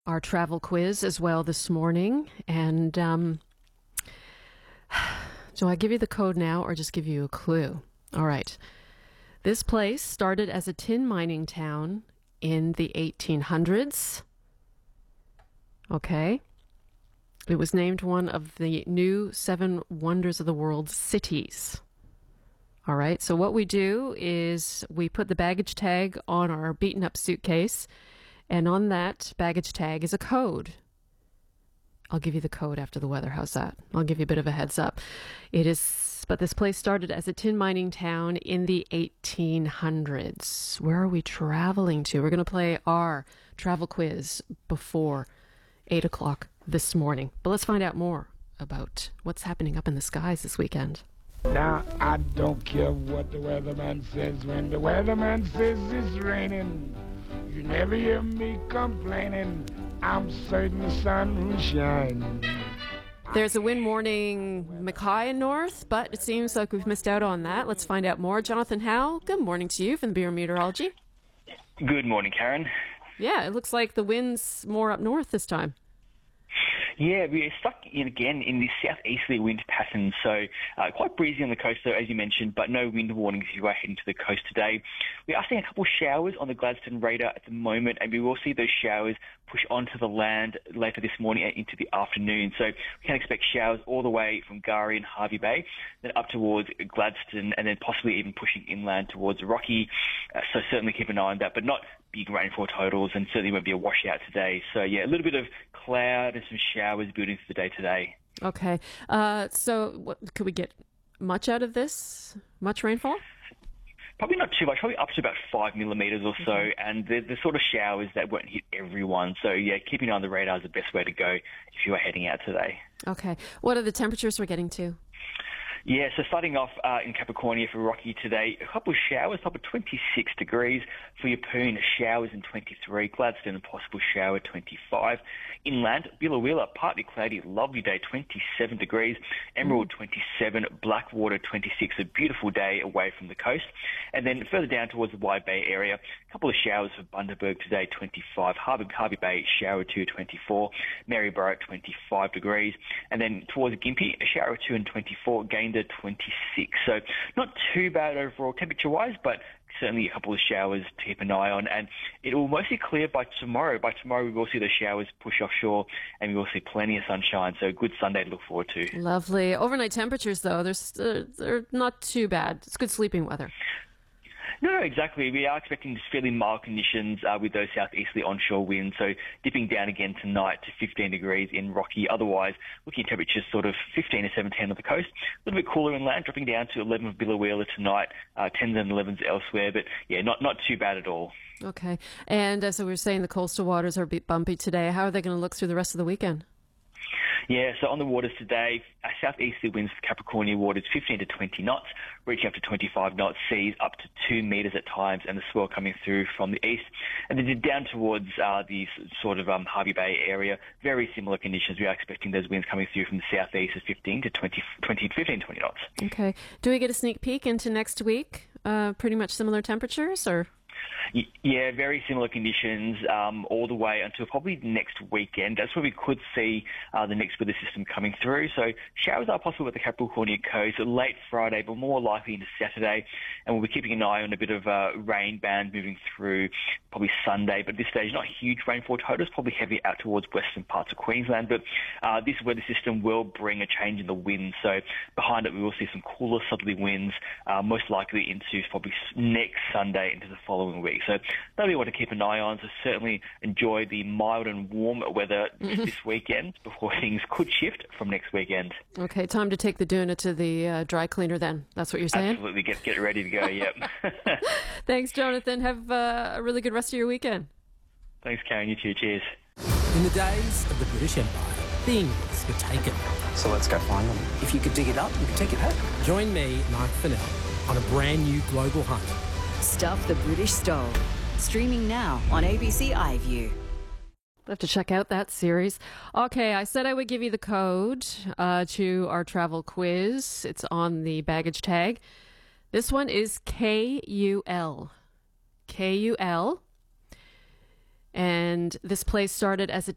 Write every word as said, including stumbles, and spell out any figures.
our travel quiz as well this morning. And um, do I give you the code now or just give you a clue? All right. This place started as a tin mining town in the eighteen hundreds. Okay. It was named one of the new seven wonders of the world cities. All right. So what we do is we put the baggage tag on our beaten up suitcase, and on that baggage tag is a code. I'll give you the code after the weather. How's that? I'll give you a bit of a heads up. It is, but this place started as a tin mining town in the eighteen hundreds. Where are we traveling to? We're going to play our travel quiz before eight o'clock this morning. But let's find out more about what's happening up in the skies this weekend. Now, I don't care what the weatherman says. When the weatherman says it's raining, you never hear me complaining. I'm certain the sun will shine. There's a wind warning, Mackay and north, but it seems like we've missed out on that. Let's find out more. Jonathan Howe, good morning to you from the Bureau of Meteorology. Good morning, Karen. Yeah, it looks like the wind's more up north this time. Yeah, we're stuck in again in this southeasterly wind pattern, so uh, quite breezy on the coast, though, as you mentioned, but no wind warnings if you are heading to the coast today. We are seeing a couple of showers on the Gladstone radar at the moment, and we will see those showers push onto the land later this morning and into the afternoon. So we can expect showers all the way from Gari and Harvey Bay, then up towards Gladstone, and then possibly even pushing inland towards Rocky. Uh, so certainly keep an eye on that, but not big rainfall totals, and certainly won't be a washout today. So yeah, a little bit of cloud and some showers building for the day today. Okay. Uh, so what, could we get much out of this? Much rainfall? Probably not too much, probably up to about five millimetres or so, mm-hmm. and the, the sort of showers that won't hit everyone. So yeah, keeping an eye on the radar is the best way to go if you are heading out today. Okay. What are the temperatures we're getting to? Yeah, so starting off uh, in Capricornia for Rocky today, a couple of showers, top of twenty-six degrees. For Yeppoon, showers in twenty-three. Gladstone, a possible shower, twenty-five. Inland, Billawheeler, partly cloudy, lovely day, twenty-seven degrees. Emerald, twenty-seven. Blackwater, twenty-six. A beautiful day away from the coast. And then further down towards the Wide Bay area, a couple of showers for Bundaberg today, twenty-five. Harvey, Harvey Bay, shower two, twenty-four. Maryborough, twenty-five degrees. And then towards Gympie, a shower two and twenty-four. Gayndah, twenty-six. So not too bad overall temperature-wise, but certainly a couple of showers to keep an eye on. And it will mostly clear by tomorrow. By tomorrow, we will see the showers push offshore, and we will see plenty of sunshine. So a good Sunday to look forward to. Lovely. Overnight temperatures, though, they're, uh, they're not too bad. It's good sleeping weather. No, exactly. We are expecting just fairly mild conditions uh, with those southeasterly onshore winds, so dipping down again tonight to fifteen degrees in Rocky. Otherwise, looking at temperatures sort of fifteen to seventeen on the coast. A little bit cooler inland, dropping down to eleven for Billawheeler tonight, uh, tens and elevens elsewhere, but yeah, not, not too bad at all. Okay. And as we were saying, the coastal waters are a bit bumpy today. How are they going to look through the rest of the weekend? Yeah, so on the waters today, uh, southeasterly winds for Capricornia waters fifteen to twenty knots, reaching up to twenty-five knots, seas up to two metres at times, and the swell coming through from the east. And then down towards uh, the sort of um, Harvey Bay area, very similar conditions. We are expecting those winds coming through from the southeast of fifteen to twenty, twenty, fifteen to twenty knots. Okay. Do we get a sneak peek into next week? Uh, pretty much similar temperatures, or...? Yeah, very similar conditions um, all the way until probably next weekend. That's where we could see uh, the next weather system coming through. So showers are possible at the Capricornia coast late Friday, but more likely into Saturday. And we'll be keeping an eye on a bit of a rain band moving through probably Sunday. But at this stage, not huge rainfall totals, probably heavy out towards western parts of Queensland. But uh, this weather system will bring a change in the wind. So behind it, we will see some cooler southerly winds, uh, most likely into probably next Sunday into the following week. So that'll be one to keep an eye on. So certainly enjoy the mild and warm weather this weekend before things could shift from next weekend. Okay, time to take the Doona to the uh, dry cleaner then. That's what you're saying? Absolutely. Get, get ready to go, yep. Thanks, Jonathan. Have uh, a really good rest of your weekend. Thanks, Karen. You too. Cheers. In the days of the British Empire, things were taken. So let's go find them. If you could dig it up, you could take it home. Join me, Mark Fennell, on a brand new global hunt. Stuff the British Stole. Streaming now on A B C iView. I'll have to check out that series. Okay, I said I would give you the code uh, to our travel quiz. It's on the baggage tag. This one is K U L. K U L. And this place started as a